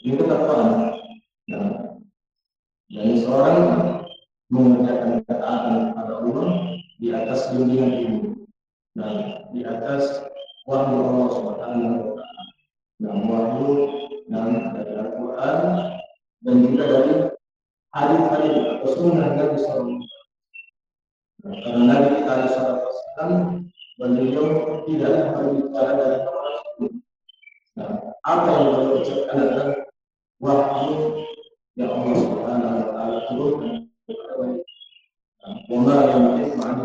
Ini ketakwaan. Nah, jadi seorang mengerjakan ketaatan kepada Allah di atas bimbingan ilmu, nah, di atas wahyu Allah Subhanahu wa Ta'ala, yang wahyu yang dari Al-Quran dan juga dari hadis-hadis atau sunnah Nabi SAW. Nah, karena Nabi kita SAW beliau tidak berbicara dari Allah. Nah, apa yang beliau ucapkan adalah wahyu yang Allah Subhanahu wa Ta'ala turunkan